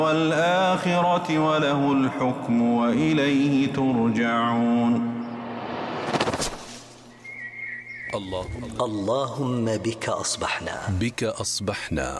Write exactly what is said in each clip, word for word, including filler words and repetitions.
والآخرة وله الحكم وإليه ترجعون. الله اللهم بك أصبحنا بك أصبحنا.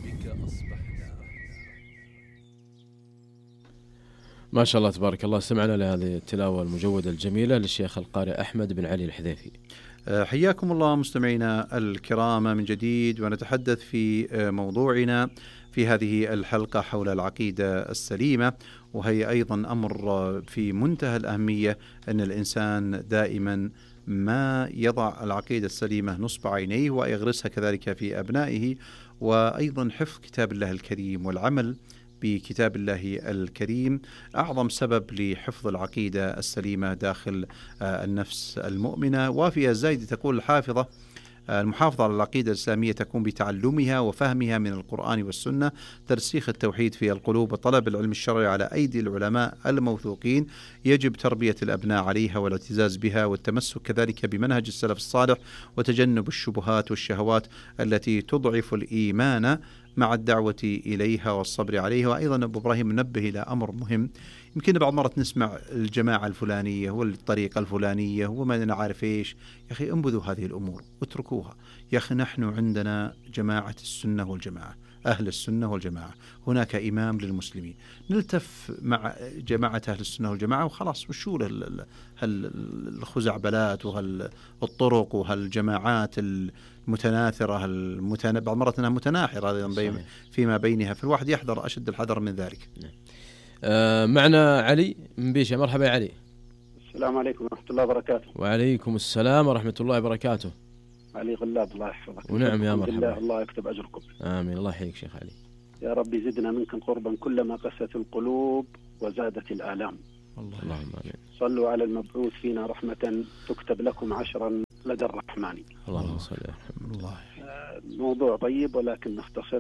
ما شاء الله تبارك الله. استمعنا لهذه التلاوة المجودة الجميلة للشيخ القارئ أحمد بن علي الحذيفي. حياكم الله مستمعينا الكرام من جديد، ونتحدث في موضوعنا في هذه الحلقة حول العقيدة السليمة، وهي أيضا أمر في منتهى الأهمية، أن الإنسان دائما ما يضع العقيدة السليمة نصب عينيه ويغرسها كذلك في أبنائه، وأيضا حفظ كتاب الله الكريم والعمل بكتاب الله الكريم أعظم سبب لحفظ العقيدة السليمة داخل النفس المؤمنة. وفي الزايد تقول الحافظة: المحافظة على العقيدة الإسلامية تكون بتعلمها وفهمها من القرآن والسنة، ترسيخ التوحيد في القلوب وطلب العلم الشرعي على أيدي العلماء الموثوقين. يجب تربية الأبناء عليها والاعتزاز بها والتمسك كذلك بمنهج السلف الصالح، وتجنب الشبهات والشهوات التي تضعف الإيمان مع الدعوة إليها والصبر عليها. وأيضا أبو إبراهيم نبه إلى أمر مهم، يمكن بعض مرات نسمع الجماعة الفلانية والطريقة الفلانية وما نعرف إيش. يا أخي انبذوا هذه الأمور واتركوها. يا أخي نحن عندنا جماعة السنة والجماعة، أهل السنة والجماعة، هناك إمام للمسلمين، نلتف مع جماعة أهل السنة والجماعة وخلاص. وشو الخزعبلات وهالطرق وهالجماعات المتناثرة المتنا... بعض مرات أنها متناحرة فيما بينها، فالواحد يحذر أشد الحذر من ذلك. آه معنا علي من بيشة. مرحبا يا علي. السلام عليكم ورحمة الله وبركاته. وعليكم السلام ورحمة الله وبركاته. علي غلاب، الله يحفظك. ونعم يا مرحبا. الله, الله يكتب أجركم. آمين. الله يحييك شيخ علي. يا رب زدنا منكم قربا كلما قست القلوب وزادت الآلام. الله اللهم آمين. صلوا على المبعوث فينا رحمة تكتب لكم عشرا لدى الرحمن. اللهم صل الله. موضوع طيب ولكن نختصر.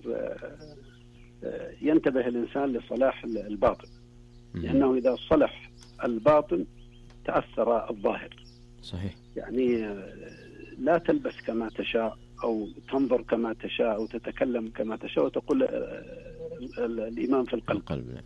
ينتبه الإنسان لصلاح الباطن، لأنه إذا صلح الباطن تأثر الظاهر. صحيح. يعني لا تلبس كما تشاء أو تنظر كما تشاء أو تتكلم كما تشاء وتقول الإيمان في القلب, القلب.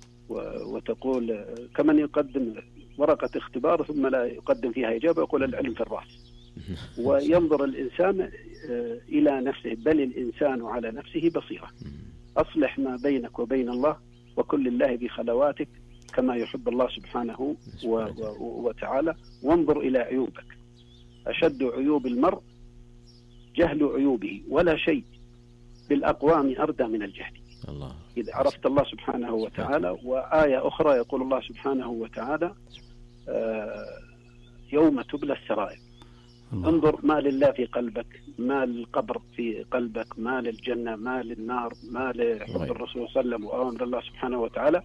وتقول كمن يقدم ورقة اختبار ثم لا يقدم فيها إجابة يقول العلم في الرأس. وينظر الإنسان إلى نفسه، بل الإنسان على نفسه بصيرة. أصلح ما بينك وبين الله وكل الله بخلواتك كما يحب الله سبحانه وتعالى، وانظر إلى عيوبك. أشد عيوب المرء جهل عيوبه، ولا شيء بالأقوام أردى من الجهل. الله. إذا عرفت الله سبحانه وتعالى. وآية أخرى يقول الله سبحانه وتعالى آه يوم تبلى السرائر. الله. انظر ما لله في قلبك، ما للقبر في قلبك، ما للجنة، ما للنار، ما لحب الرسول صلى الله عليه وسلم وأمر الله سبحانه وتعالى.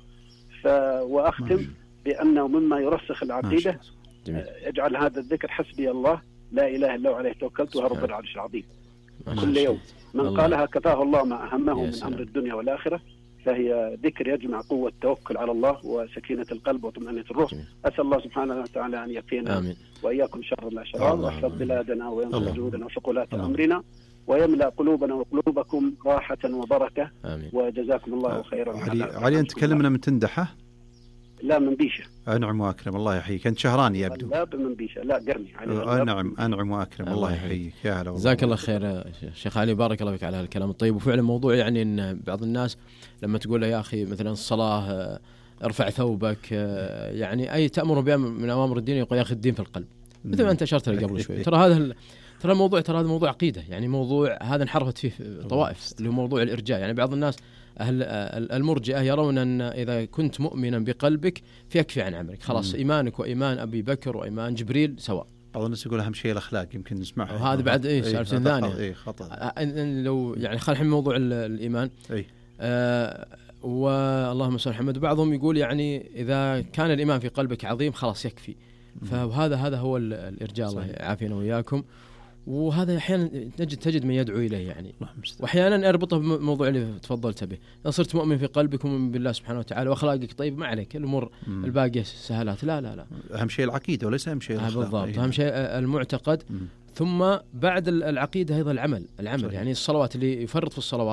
وأختم بأنه مما يرسخ العقيدة اجعل هذا الذكر: حسبي الله لا إله إلا هو عليه توكلت وهو رب العرش العظيم. كل يوم من الله. قالها كفاه الله ما أهمه من أمر الدنيا والآخرة. فهي ذكر يجمع قوة التوكل على الله وسكينة القلب وطمأنينة الروح. أسأل الله سبحانه وتعالى أن يكفينا وإياكم شر الأشرار، ويحفظ بلادنا وينصر جهودنا وثقلات أمرنا، ويملأ قلوبنا وقلوبكم راحة وبركة. آمين. وجزاكم الله خيرا. علي, علي أنت تكلمنا من تندحة؟ لا من بيشة. أنعم وأكرم، الله يحييك. أنت شهراني يبدو. لا من بيشة، لا قرني. أنعم أنعم وأكرم، الله يحييك. يا هلا. جزاك الله خير شيخ علي، بارك الله فيك على هالكلام الطيب. وفعلا موضوع يعني إن بعض الناس لما تقول له يا أخي مثلا الصلاة ارفع ثوبك، يعني أي تأمر بها من أوامر الدين، يقول يا أخي الدين في القلب، مثل ما أنت أشرت له قبل شوي. ترى هذا ترى الموضوع ترى هذا موضوع عقيدة، يعني موضوع هذا انحرفت فيه طوائف، اللي هو موضوع الإرجاء. يعني بعض الناس أهل المرجئة يرون أن إذا كنت مؤمنا بقلبك فيكفي عن عملك، خلاص إيمانك وإيمان أبي بكر وإيمان جبريل سواء. بعض الناس يقول أهم شيء الأخلاق، يمكن نسمعها. وهذا بعد إيه سالفة ثانية. إيه خطأ. لو يعني خل الحين موضوع الإيمان. إيه. آه واللهم صل محمد. بعضهم يقول يعني إذا كان الإيمان في قلبك عظيم خلاص يكفي. فهذا هذا هو الإرجاء، الله يعافينا وإياكم. وهذا أحيانا تجد تجد من يدعو إليه يعني، وأحيانا أربطه بموضوع اللي تفضلت به. إذا صرت مؤمن في قلبك ومؤمن بالله سبحانه وتعالى وأخلاقك طيب ما عليك الأمور مم. الباقية سهلات. لا لا لا أهم شيء العقيدة وليس أهم شيء الأخلاق. بالضبط، أهم شيء المعتقد. مم. ثم بعد العقيدة أيضا العمل العمل صحيح. يعني الصلوات اللي يفرط في الصلوات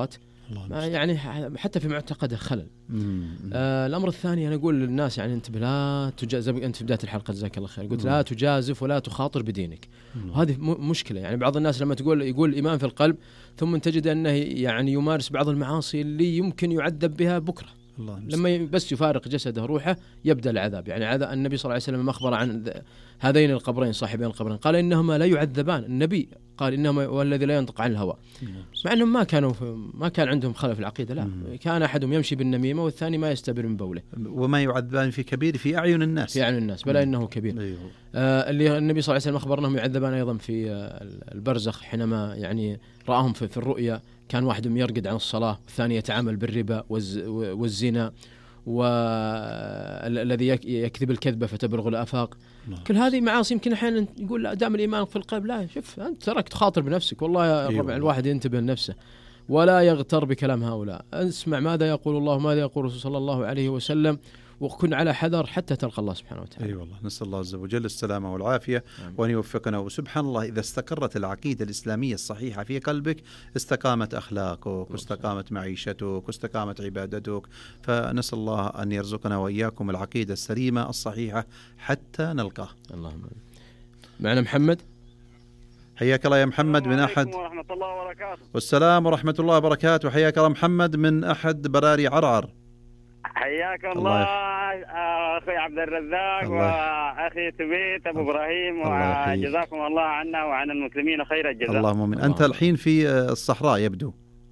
يعني حتى في معتقده خلل. آه الأمر الثاني أنا أقول للناس يعني انتبه، لا تجازف. أنت في بداية الحلقة جزاك الله خير قلت لا تجازف ولا تخاطر بدينك، وهذه مشكلة. يعني بعض الناس لما تقول يقول الإيمان في القلب ثم تجد أنه يعني يمارس بعض المعاصي اللي يمكن يعذب بها بكرة. لما بس يفارق جسده روحه يبدأ العذاب. يعني عذاب النبي صلى الله عليه وسلم أخبر عن هذين القبرين صاحبين القبرين قال إنهما لا يعذبان. النبي قال إنهما والذي لا ينطق عن الهوى، مع أنهم ما كانوا ما كان عندهم خلل في العقيدة، لا كان أحدهم يمشي بالنميمة والثاني ما يستبر من بوله. وما يعذبان في كبير في أعين الناس، في أعين الناس بلا إنه كبير. أيوه. آه اللي النبي صلى الله عليه وسلم أخبر أنهم يعذبان أيضا في البرزخ حينما يعني رآهم في, في الرؤيا، كان واحدهم يرقد عن الصلاة والثاني يتعامل بالربا والزنا والذي يكذب الكذبة فتبلغ الآفاق. نعم. كل هذه معاصي يمكن أحيانا يقول لا دام الإيمان في القلب. لا شوف أنت تراك تخاطر بنفسك والله يا أيوة. الربع الواحد ينتبه لنفسه ولا يغتر بكلام هؤلاء. اسمع ماذا يقول الله ماذا يقول الرسول صلى الله عليه وسلم وكن على حذر حتى تلقى الله سبحانه وتعالى. أي أيوة والله نسأل الله عز وجل السلامة والعافية وأن يوفقنا. وسبحان الله إذا استقرت العقيدة الإسلامية الصحيحة في قلبك استقامت أخلاقك واستقامت معيشتك واستقامت عبادتك. فنسأل الله أن يرزقنا وإياكم العقيدة السليمة الصحيحة حتى نلقاه. اللهم معنا محمد. حياك الله يا محمد من أحد. ورحمة الله وبركاته. والسلام ورحمة الله وبركاته. حياك الله محمد من أحد براري عرعر. حياك الله أخي عبد الرزاق وأخي سبيت أبو إبراهيم، وجزاكم الله عنا وعن المسلمين خير الجزاء. اللهم آمين. أنت الحين في الصحراء يبدو.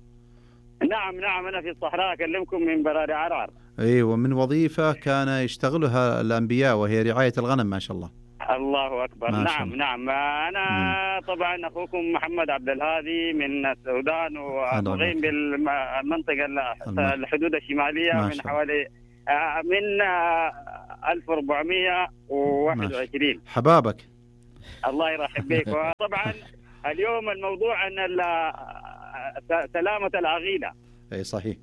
نعم نعم أنا في الصحراء أكلمكم من براري عرعر. أيوة ومن وظيفة كان يشتغلها الأنبياء وهي رعاية الغنم ما شاء الله. الله أكبر. نعم نعم أنا مم. طبعا أخوكم محمد عبد الهادي من السودان ومقيم بالمنطقة الحدود الشمالية من حوالي من ألف وأربعمائة وواحد وعشرين. حبابك الله يرحب بك. وطبعا اليوم الموضوع أن سلامة العقيدة. أي صحيح.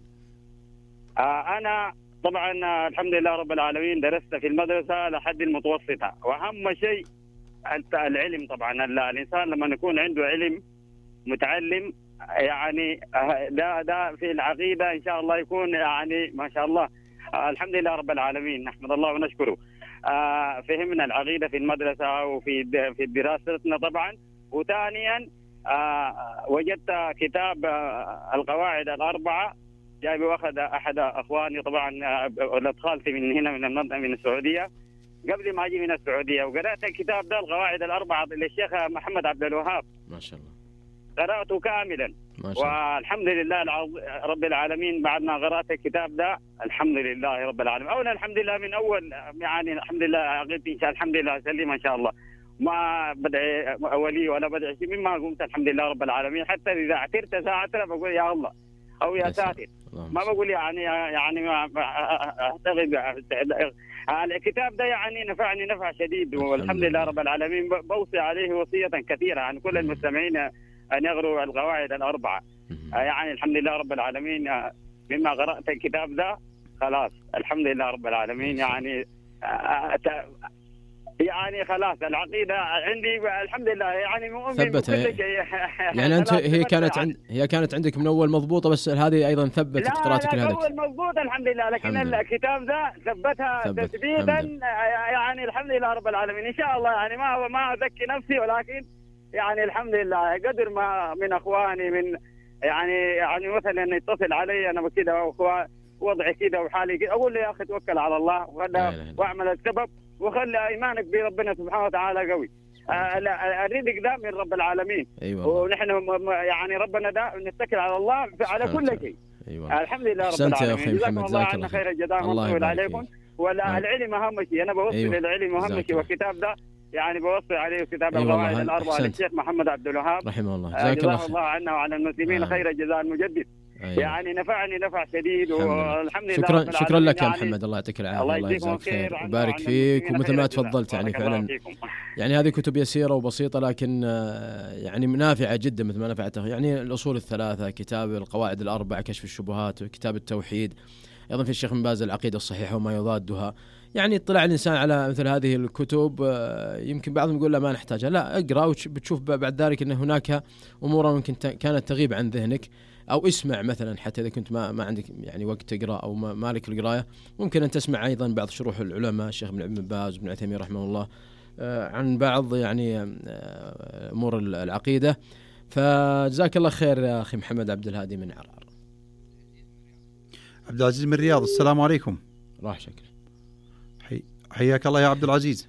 أنا طبعا الحمد لله رب العالمين درست في المدرسة لحد المتوسطة، وأهم شيء العلم. طبعا الإنسان لما يكون عنده علم متعلم يعني ده ده في العقيدة إن شاء الله يكون يعني ما شاء الله. الحمد لله رب العالمين نحمد الله ونشكره. فهمنا العقيدة في المدرسة وفي في دراستنا طبعا. وثانيا وجدت كتاب القواعد الأربعة جاي واخذ أحد أخواني طبعا ولد خالتي من هنا من المنطقة من السعودية قبل ما أجي من السعودية، وقرأت الكتاب ده القواعد الأربعة للشيخ محمد عبد الوهاب. ما شاء الله. قرأته كاملا ما شاء الله. والحمد لله رب العالمين بعد ما قرأت الكتاب ده الحمد لله رب العالمين. أولا الحمد لله من أول يعني الحمد لله عقيدتي الحمد لله سليمة إن شاء الله، ما بدعي ولي ولا بدعي شيء مما قمت الحمد لله رب العالمين. حتى إذا اعترت ساعة بقول يا الله أو يا ساتر، ما بقول يعني يعني ما أعتقد الكتاب ده يعني نفعني نفع شديد والحمد لله رب العالمين. بوصي عليه وصية كثيرة عن كل المستمعين أن يقروا القواعد الأربعة. يعني الحمد لله رب العالمين مما قرأت الكتاب ده خلاص الحمد لله رب العالمين يعني يعني خلاص العقيدة عندي الحمد لله يعني مؤمن بكل شيء. يعني أنت هي كانت عند هي كانت عندك من أول مضبوطة بس هذه أيضا ثبتت قراءتك لهذا. لا أول مضبوط الحمد لله، لكن الحمد الكتاب ذا ثبتها ثبت. تثبيتا يعني الحمد لله رب العالمين إن شاء الله. يعني ما ما أزكي نفسي ولكن يعني الحمد لله قدر ما من أخواني من يعني يعني مثلا يتصل علي أنا بكذا وأخوان وضعي كذا وحالي كذا أقول له يا أخي توكل على الله وأعمل السبب وخلي إيمانك بربنا سبحانه وتعالى قوي. الرزق ده من رب العالمين. أيوة. ونحن يعني ربنا ده نتكل على الله على كل شيء. أيوة. الحمد لله رب العالمين. جزاكم الله عنا خير الجزاء ومن عليكم. ولا العلم أهم شيء أنا بوصي أيوة. للعلم أهم شيء والكتاب ده يعني بوصي عليه كتاب أيوة القواعد الأربعة للشيخ محمد عبد الوهاب رحمه الله. جزاك الله, الله عنا وعلى المسلمين آه. خير الجزاء المجدد. أيوة. يعني نفعني نفع شديد والحمد لله. شكرا شكرا لك يا يعني محمد الله يعطيك العافيه. الله يجزاك خير ويبارك فيك. ومثل ما تفضلت يعني فعلا يعني هذه كتب يسيره وبسيطه لكن يعني نافعه جدا مثل ما نفعته. يعني الاصول الثلاثه، كتاب القواعد الاربعه، كشف الشبهات، وكتاب التوحيد، ايضا في الشيخ بن باز العقيده الصحيحه وما يضادها. يعني اطلاع الانسان على مثل هذه الكتب يمكن بعضهم يقول لا ما نحتاجها، لا اقرا وبتشوف بعد ذلك ان هناك امور ممكن كانت تغيب عن ذهنك أو اسمع مثلا، حتى إذا كنت ما ما عندك يعني وقت تقرأ أو ما مالك القراءة، ممكن أن تسمع أيضا بعض شروح العلماء الشيخ ابن باز وابن عثيمين رحمه الله عن بعض يعني أمور العقيدة. فجزاك الله خير يا أخي محمد عبد الهادي من عرعر. عبد العزيز من الرياض، السلام عليكم. راح شكله. حي... حياك الله يا عبد العزيز.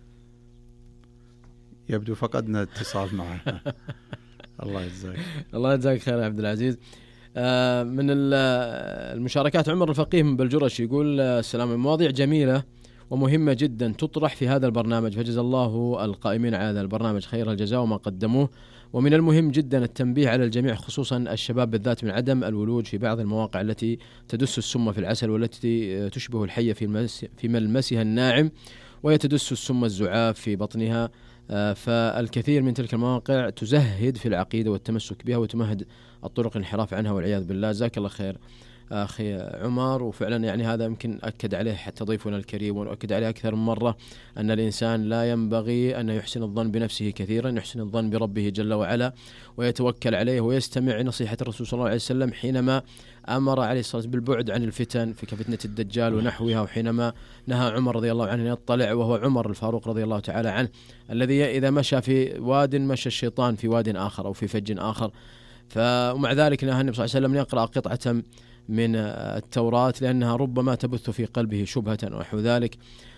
يبدو فقدنا اتصال معه. الله يجزاك. الله يجزاك خير يا عبد العزيز. آه من المشاركات عمر الفقيه من بلجرش يقول السلام، المواضيع جميلة ومهمة جدا تطرح في هذا البرنامج، فجزا الله القائمين على هذا البرنامج خير الجزاء وما قدموه. ومن المهم جدا التنبيه على الجميع خصوصا الشباب بالذات من عدم الولوج في بعض المواقع التي تدس السم في العسل والتي تشبه الحية في ملمسها الناعم وهي تدس السم الزعاف في بطنها. فالكثير من تلك المواقع تزهد في العقيدة والتمسك بها وتمهد الطرق الانحراف عنها والعياذ بالله. جزاك الله خير أخي عمر. وفعلا يعني هذا يمكن أكد عليه حتى ضيفنا الكريم وأكد عليه أكثر من مرة، أن الإنسان لا ينبغي أن يحسن الظن بنفسه كثيرا، يحسن الظن بربه جل وعلا ويتوكل عليه ويستمع نصيحة الرسول صلى الله عليه وسلم حينما أمر عليه الصلاة والسلام بالبعد عن الفتن في كفتنة الدجال ونحوها، وحينما نهى عمر رضي الله عنه أن يطلع، وهو عمر الفاروق رضي الله تعالى عنه الذي إذا مشى في واد مشى الشيطان في واد آخر أو في فج آخر. فمع ذلك نهى النبي صلى الله عليه وسلم يقرأ قطعة من التوراة لأنها ربما تبث في قلبه شبهة ونحو ذلك.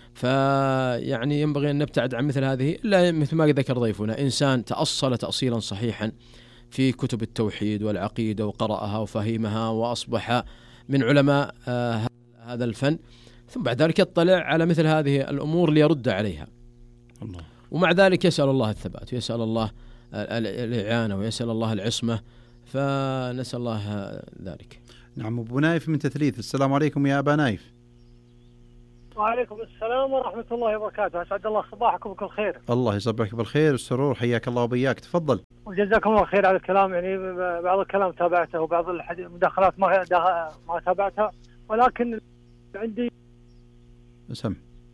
فيعني ينبغي أن نبتعد عن مثل هذه، إلا مثل ما ذكر ضيفنا إنسان تأصل تأصيلا صحيحا في كتب التوحيد والعقيدة وقرأها وفهمها وأصبح من علماء آه هذا الفن، ثم بعد ذلك يطلع على مثل هذه الأمور ليرد عليها الله. ومع ذلك يسأل الله الثبات ويسأل الله الإعانة ويسأل الله العصمة، فنسأل الله ذلك. نعم. أبو نايف من تثليث، السلام عليكم يا أبا نايف. وعليكم السلام ورحمة الله وبركاته، أسعد الله صباحكم بكل خير. الله يصبحك بالخير والسرور، حياك الله وبياك، تفضل. وجزاكم الله خير على الكلام، يعني بعض الكلام تابعته وبعض المداخلات ما ما تابعتها، ولكن عندي سم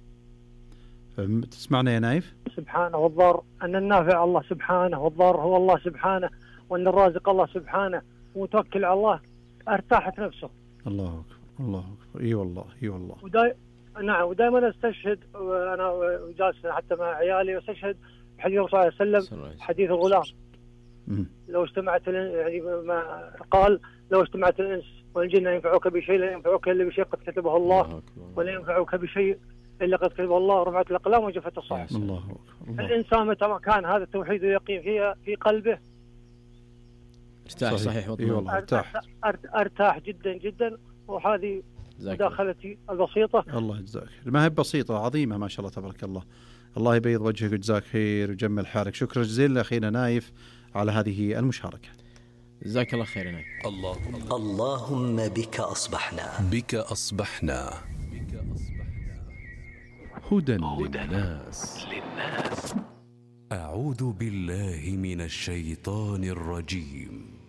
تسمعنا يا نايف. سبحانه والضار، أن النافع الله سبحانه والضار هو الله سبحانه، وأن الرازق الله سبحانه، ومتوكل على الله ارتاحت نفسه. الله أكبر الله أكبر. اي والله اي والله. وداي... نعم. ودائما استشهد انا جالس حتى مع عيالي واستشهد بحديث الرسول صلى الله عليه وسلم، حديث الغلام. م- لو اجتمعت يعني ما قال لو اجتمعت الانس والجن ينفعوك بشيء لا ينفعوك الا بشيء قد كتبه الله، ولا ينفعوك بشيء الا قد كتبه الله، رفعت الاقلام وجفت الصحف. الله أكبر. الانسان متى ما كان هذا التوحيد واليقين في في قلبه ارتاح. صحيح والله. ارتاح ارتاح جدا جدا. وهذه مداخلتي البسيطة. الله يجزاك. ما هي بسيطة، عظيمة ما شاء الله تبارك الله. الله يبيض وجهك ويجزاك خير ويجمل حالك. شكرا جزيلا أخينا نايف على هذه المشاركة. جزاك الله خير نايف. الله اللهم بك أصبحنا بك أصبحنا هدى للناس. أعوذ بالله من الشيطان الرجيم.